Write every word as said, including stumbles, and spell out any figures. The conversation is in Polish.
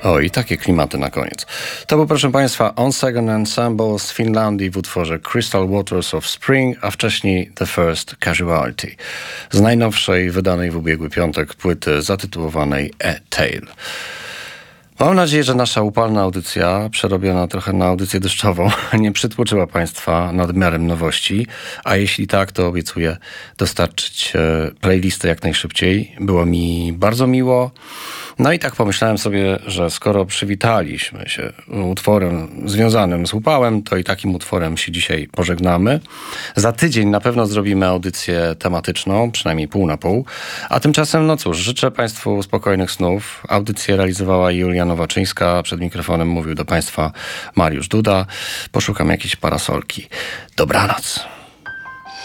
O, i takie klimaty na koniec. To był, proszę Państwa, On Second Ensemble z Finlandii w utworze Crystal Waters of Spring, a wcześniej The First Casualty z najnowszej, wydanej w ubiegły piątek płyty zatytułowanej A Tale. Mam nadzieję, że nasza upalna audycja, przerobiona trochę na audycję deszczową, nie przytłoczyła Państwa nadmiarem nowości, a jeśli tak, to obiecuję dostarczyć playlistę jak najszybciej. Było mi bardzo miło. No i tak pomyślałem sobie, że skoro przywitaliśmy się utworem związanym z upałem, to i takim utworem się dzisiaj pożegnamy. Za tydzień na pewno zrobimy audycję tematyczną, przynajmniej pół na pół. A tymczasem, no cóż, życzę Państwu spokojnych snów. Audycję realizowała Julia Nowaczyńska. Przed mikrofonem mówił do Państwa Mariusz Duda. Poszukam jakiejś parasolki. Dobranoc.